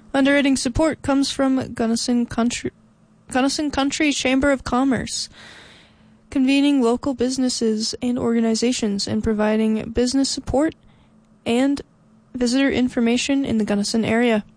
Underwriting support comes from Gunnison Country Chamber of Commerce, convening local businesses and organizations and providing business support and visitor information in the Gunnison area.